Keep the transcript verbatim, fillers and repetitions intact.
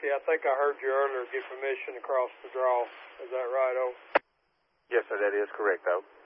Rocky, I think I heard you earlier get permission to cross the draw. Is that right, O? Yes, sir, that is correct, O.